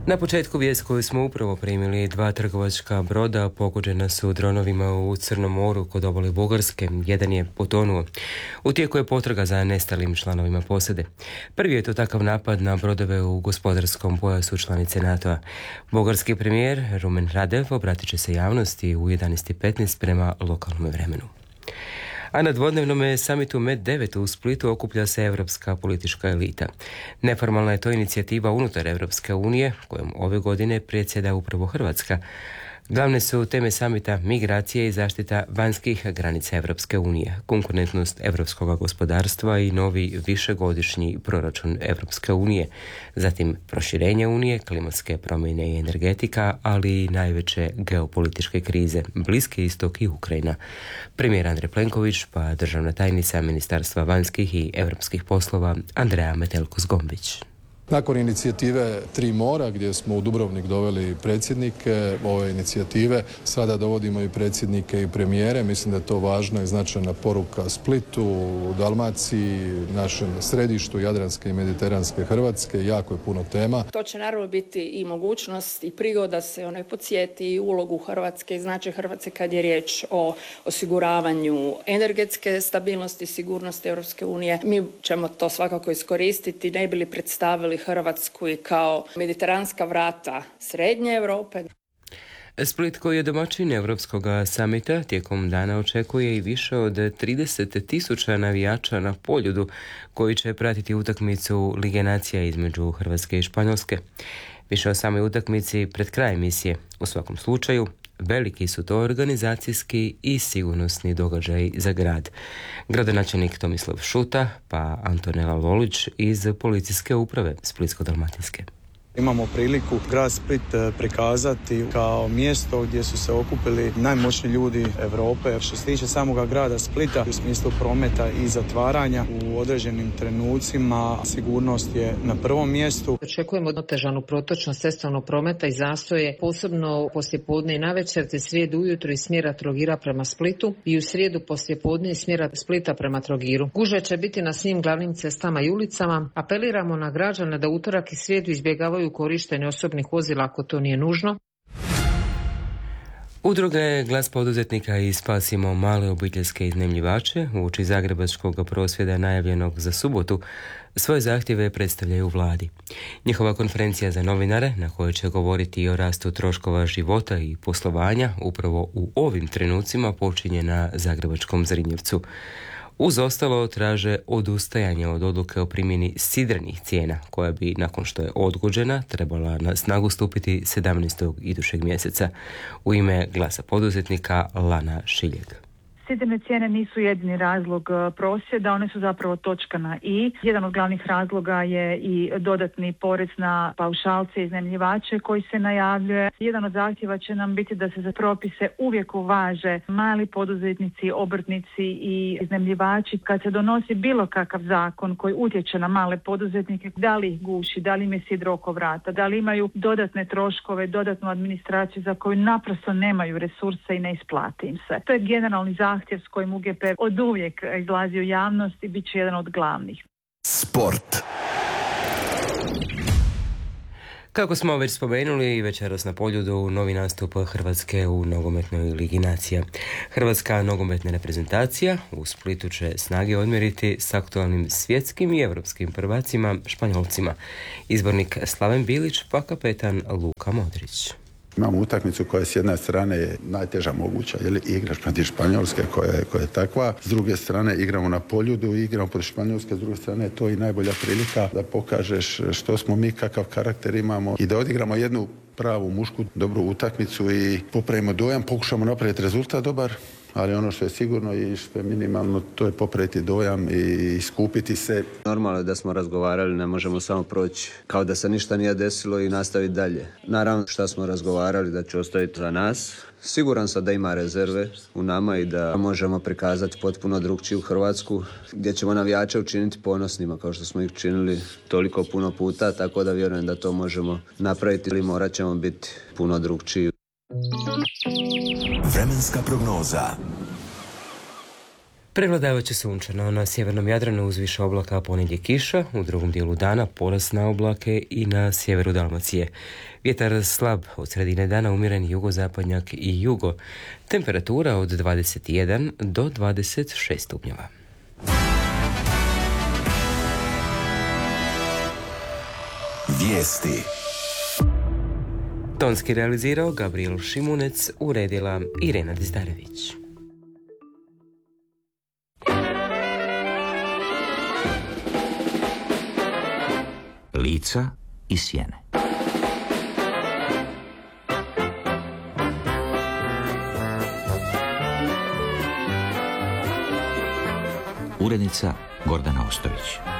Na početku vijest koju smo upravo primili, 2 trgovačka broda pogođena su dronovima u Crnom moru kod obale Bugarske. Jedan je potonuo. U tijeku je potraga za nestalim članovima posade. Prvi je to takav napad na brodove u gospodarskom pojasu članice NATO-a. Bugarski premijer Rumen Radev obratit će se javnosti u 11:15 prema lokalnom vremenu. A na dvodnevnom samitu MED9 u Splitu okuplja se europska politička elita. Neformalna je to inicijativa unutar Europske unije, kojom ove godine predsjeda upravo Hrvatska. Glavne su teme samita migracije i zaštita vanjskih granica Europske unije, konkurentnost europskog gospodarstva i novi višegodišnji proračun Europske unije, zatim proširenje unije, klimatske promjene i energetika, ali i najveće geopolitičke krize, Bliski istok i Ukrajina. Premijer Andrej Plenković pa državna tajnica Ministarstva vanjskih i europskih poslova Andreja Metelko-Zgombić. Nakon inicijative Tri mora, gdje smo u Dubrovnik doveli predsjednike ove inicijative, sada dovodimo i predsjednike i premijere. Mislim da je to važna i značajna poruka Splitu, Dalmaciji, našem središtu Jadranske i Mediteranske Hrvatske. Jako je puno tema. To će naravno biti i mogućnost i prigoda se podsjeti i ulogu Hrvatske i značaj Hrvatske kad je riječ o osiguravanju energetske stabilnosti i sigurnosti Europske unije. Mi ćemo to svakako iskoristiti, ne bi li predstavili Hrvatsku i kao mediteranska vrata Srednje Europe. Split, koji je domaćin Europskog samita, tijekom dana očekuje i više od 30.000 navijača na Poljudu koji će pratiti utakmicu Lige nacija između Hrvatske i Španjolske. Više o samoj utakmici pred kraj emisije. U svakom slučaju, veliki su to organizacijski i sigurnosni događaj za grad. Gradonačelnik Tomislav Šuta pa Antonela Lolić iz policijske uprave Splitsko-dalmatinske. Imamo priliku grad Split prikazati kao mjesto gdje su se okupili najmoćniji ljudi Europe. Što se tiče samoga grada Splita, u smislu prometa i zatvaranja, u određenim trenucima sigurnost je na prvom mjestu. Očekujemo otežanu protočnost cestovnog prometa i zastoje, posebno poslijepodne i navečer, te srijedu ujutro iz smjera Trogira prema Splitu i u srijedu poslijepodne iz smjera Splita prema Trogiru. Gužve će biti na svim glavnim cestama i ulicama. Apeliramo na građane da utorak i srijedu izbjegavaju korištenje osobnih vozila ako to nije nužno. Udruge Glas poduzetnika i Spasimo male obiteljske iznajmljivače uoči zagrebačkog prosvjeda najavljenog za subotu svoje zahtjeve predstavljaju vladi. Njihova konferencija za novinare, na kojoj će govoriti i o rastu troškova života i poslovanja, upravo u ovim trenucima počinje na zagrebačkom Zrinjevcu. Uz ostalo traže odustajanje od odluke o primjeni sidrenih cijena, koja bi, nakon što je odgođena, trebala na snagu stupiti 17. idućeg mjeseca. U ime Glasa poduzetnika Lana Šiljeg. Sidrene cijene nisu jedini razlog prosvjeda, one su zapravo točka na i. Jedan od glavnih razloga je i dodatni porez na paušalce i iznajmljivače koji se najavljuje. Jedan od zahtjeva će nam biti da se za propise uvijek uvaže mali poduzetnici, obrtnici i iznajmljivači. Kad se donosi bilo kakav zakon koji utječe na male poduzetnike, da li ih guši, da li im je sidro oko vrata, da li imaju dodatne troškove, dodatnu administraciju za koju naprosto nemaju resurse i ne isplati im se. To je generalni zahtjev s kojim UGP oduvijek izlazi u javnost i bit će jedan od glavnih. Sport. Kako smo već spomenuli, večeras na Poljudu novi nastup Hrvatske u nogometnoj Ligi nacija. Hrvatska nogometna reprezentacija u Splitu će snage odmjeriti s aktualnim svjetskim i europskim prvacima Španjolcima. Izbornik Slaven Bilić pa kapetan Luka Modrić. Imamo utakmicu koja je s jedne strane najteža moguća, jer igraš protiv Španjolske koja je takva. S druge strane igramo na Poljudu, igramo protiv Španjolske, s druge strane je to i najbolja prilika da pokažeš što smo mi, kakav karakter imamo i da odigramo jednu pravu mušku dobru utakmicu i popravimo dojam, pokušamo napraviti rezultat dobar, ali ono što je sigurno i što je minimalno, to je popraviti dojam i iskupiti se. Normalno je da smo razgovarali, ne možemo samo proći kao da se ništa nije desilo i nastaviti dalje. Naravno što smo razgovarali da će ostaviti za nas. Siguran sam da ima rezerve u nama i da možemo prikazati potpuno drugčiju Hrvatsku, gdje ćemo navijače učiniti ponosnima kao što smo ih činili toliko puno puta, tako da vjerujem da to možemo napraviti ili morat ćemo biti puno drugčiji. Vremenska prognoza. Prevladavat će sunčano, na sjevernom Jadranu uz više oblaka, ponedjeljak kiša, u drugom dijelu dana porast na oblake i na sjeveru Dalmacije. Vjetar slab, od sredine dana umjeren jugozapadnjak i jugo. Temperatura od 21 do 26 stupnjeva. Vijesti. Tonski realizirao Gabriel Šimunec, uredila Irena Dizdarević. Lica i sjene. Urednica Gordana Ostojić.